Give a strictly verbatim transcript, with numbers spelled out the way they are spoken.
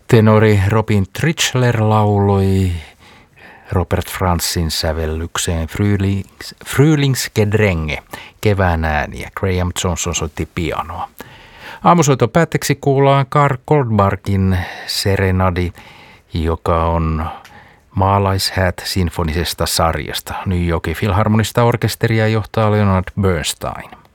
Tenori Robin Trichler lauloi Robert Franzin sävellykseen Frühlings, Frühlingsgedränge, kevään ääniä. Graham Johnson soitti pianoa. Aamusoiton päätteeksi kuullaan Karl Goldbergin Serenadi, joka on maalaishäät sinfonisesta sarjasta. New Yorkin Philharmonista orkesteria johtaa Leonard Bernstein.